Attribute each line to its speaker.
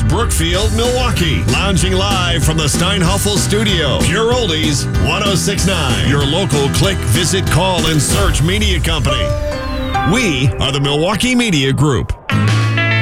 Speaker 1: Brookfield, Milwaukee. Lounging live from the Steinhoffel Studio. Pure Oldies 1069. Your local click, visit, call, and search media company. We are the Milwaukee Media Group.